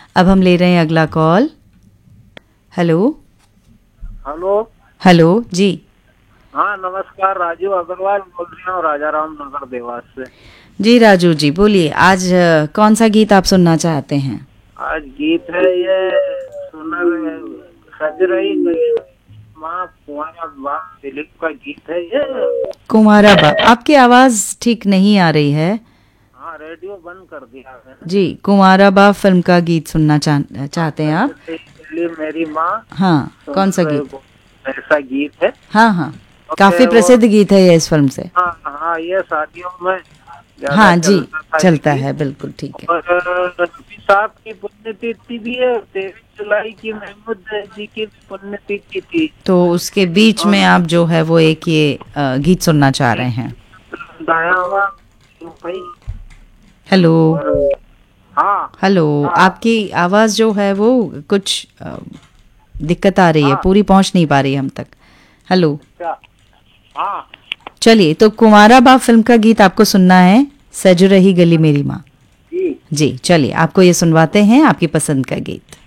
अब हम ले रहे हैं अगला कॉल। हेलो। हेलो। हेलो जी। हाँ नमस्कार, राजू अग्रवाल बोल रही हूँ, राजा राम नगर देवास से। जी राजू जी बोलिए, आज कौन सा गीत आप सुनना चाहते हैं? आज गीत है ये सुनर सज रही गली माँ कुंवारा बाप दिलीप का गीत है ये। कुमारा बाप, आपकी आवाज ठीक नहीं आ रही है। हाँ रेडियो बंद कर दिया मैंने। जी, कुमारा बाप फिल्म का गीत सुनना चाहते हैं सज आप? रही गली मेरी माँ हाँ, सुन कौन सा रहे गीत? वो, ऐसा गीत है। हाँ हाँ, काफी ओके वो। प्रसिद्ध गीत है ये इस फिल्म से। हाँ हाँ, ये शादियों में ज्यादा हाँ जी, चलता था ये चलता गीत। है, बिल्कुल ठीक है। और नबी साहब की पुण्यतिथि भी है, 23 जुलाई की महमूद जी की पुण्यतिथि थी। तो उसके बीच में और आप जो है वो एक ये गीत सुनना चाह रहे हैं। दाया हुआ रुपई। हेलो। और हाँ हेलो। हाँ आपकी आवाज जो है वो कुछ दिक्कत आ रही है, हाँ। पूरी पहुंच नहीं पा रही हम तक। हेलो। क्या? हाँ चलिए, तो कुंवारा बाप फिल्म का गीत आपको सुनना है, सज रही गली मेरी माँ। जी। जी चलिए, आपको ये सुनवाते हैं आपकी पसंद का गीत।